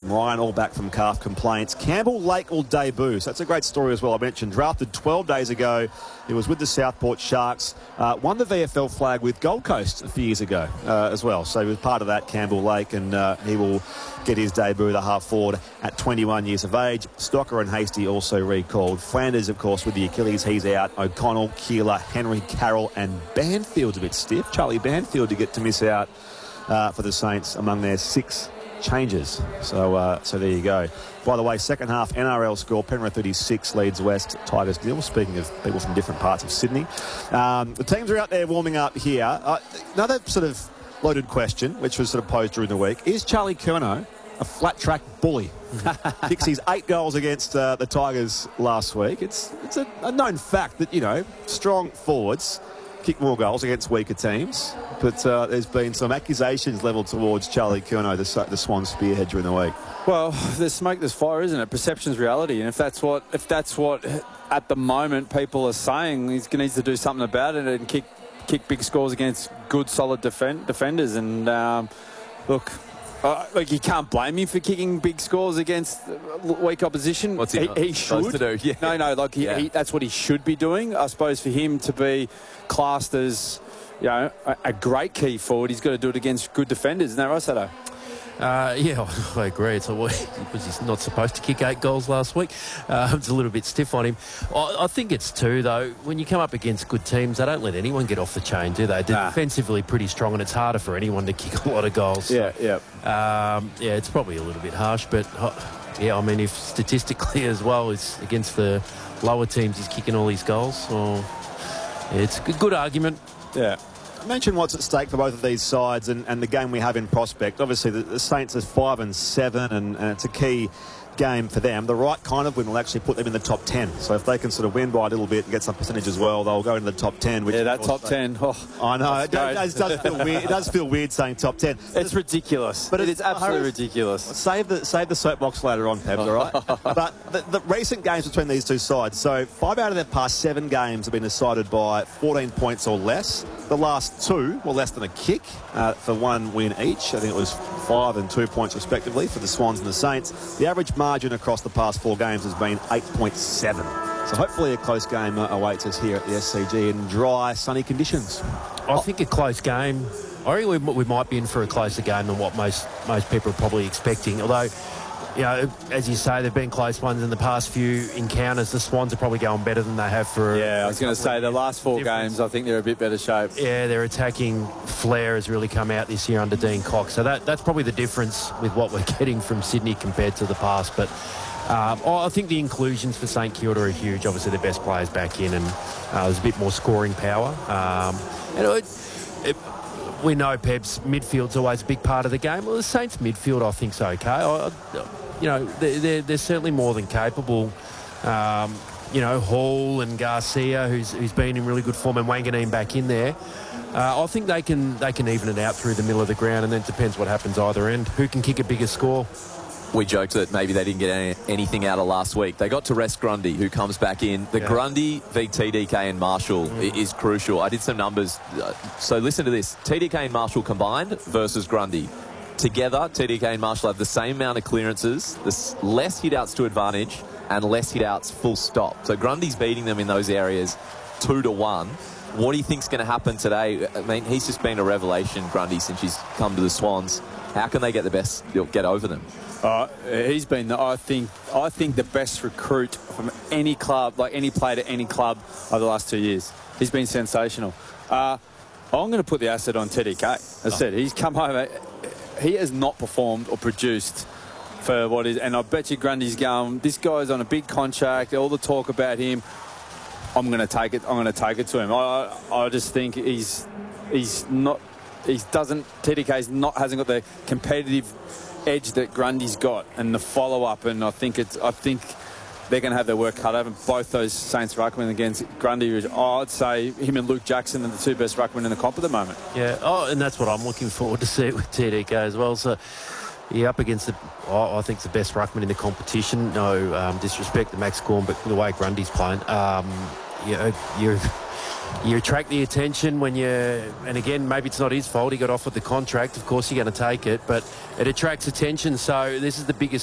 Ryan, all back from calf complaints. Campbell Lake will debut. So that's a great story as well. I mentioned drafted 12 days ago. He was with the Southport Sharks. Won the VFL flag with Gold Coast a few years ago as well. So he was part of that, Campbell Lake, and he will get his debut, the half forward, at 21 years of age. Stocker and Hasty also recalled. Flanders, of course, with the Achilles, he's out. O'Connell, Keeler, Henry, Carroll, and Banfield's a bit stiff. Charlie Banfield to get to miss out for the Saints among their 6 changes. So there you go. By the way, second half NRL score, Penrith 36, Leeds West, Tigers nil. Speaking of people from different parts of Sydney. The teams are out there warming up here. Another sort of loaded question, which was sort of posed during the week. Is Charlie Curnow a flat track bully? Kicks his 8 goals against the Tigers last week. It's a known fact that, you know, strong forwards kick more goals against weaker teams. But there's been some accusations levelled towards Charlie Curnow, the Swan spearhead, during the week. Well, there's smoke, there's fire, isn't it? Perception's reality. And if that's what at the moment people are saying, he needs to do something about it and kick kick big scores against good, solid defenders. And look, you can't blame him for kicking big scores against weak opposition. What's he should to do? Yeah. No, that's what he should be doing. I suppose for him to be classed as, you know, a great key forward, he's got to do it against good defenders. Isn't that right, Sato? Yeah, I agree. Was he not supposed to kick 8 goals last week? It's a little bit stiff on him. I think it's 2, though. When you come up against good teams, they don't let anyone get off the chain, do they? They're defensively pretty strong, and it's harder for anyone to kick a lot of goals. Yeah. It's probably a little bit harsh, but yeah, I mean, if statistically as well as against the lower teams, he's kicking all these goals, it's a good argument. Yeah. I mentioned what's at stake for both of these sides and the game we have in prospect. Obviously, the Saints are 5-7, and it's a key game for them. The right kind of win will actually put them in the top 10. So if they can sort of win by a little bit and get some percentage as well, they'll go into the top 10. Which that top 10. Oh, I know. It does feel weird. It does feel weird saying top 10. It's ridiculous. But it's absolutely ridiculous. Save the soapbox later on, Pebs, all right? But the recent games between these two sides, so 5 out of their past 7 games have been decided by 14 points or less. The last 2 were less than a kick for 1 win each. I think it was 5 and 2 points respectively for the Swans and the Saints. The average margin across the past 4 games has been 8.7. So hopefully a close game awaits us here at the SCG in dry, sunny conditions. I think a close game. I think we might be in for a closer game than what most people are probably expecting. Although, you know, as you say, there've been close ones in the past few encounters. The Swans are probably going better than they have for. Yeah, I was going to say the last 4 games, I think they're a bit better shape. Yeah, their attacking flair has really come out this year under Dean Cox. So that's probably the difference with what we're getting from Sydney compared to the past. But I think the inclusions for St Kilda are huge. Obviously, the best players back in, and there's a bit more scoring power. We know, Pebs, midfield's always a big part of the game. Well, the Saints' midfield, I think, is okay. They're certainly more than capable. Hall and Garcia, who's been in really good form, and Wanganeen back in there. I think they can even it out through the middle of the ground, and then it depends what happens either end. Who can kick a bigger score? We joked that maybe they didn't get anything out of last week. They got to rest Grundy, who comes back in. The Grundy v TDK and Marshall is crucial. I did some numbers. So listen to this. TDK and Marshall combined versus Grundy. Together, TDK and Marshall have the same amount of clearances, less hit-outs to advantage, and less hit-outs full stop. So Grundy's beating them in those areas 2-1. What do you think's going to happen today? I mean, he's just been a revelation, Grundy, since he's come to the Swans. How can they get over them? He's been, I think, the best recruit from any club, like any player to any club over the last 2 years. He's been sensational. I'm going to put the asset on TDK. As I said, he's come over. He has not performed or produced for what is, and I bet you Grundy's going, this guy's on a big contract, all the talk about him, I'm going to take it to him. I just think TDK hasn't got the competitive edge that Grundy's got, and the follow-up, and I think they're going to have their work cut out. Both those Saints ruckmen against Grundy, I'd say him and Luke Jackson are the 2 best ruckmen in the comp at the moment. Yeah, and that's what I'm looking forward to see with TDK as well. So, yeah, up against I think the best ruckman in the competition. No disrespect to Max Gawn, but the way Grundy's playing, you attract the attention and again, maybe it's not his fault. He got offered the contract. Of course, you're going to take it, but it attracts attention. So this is the biggest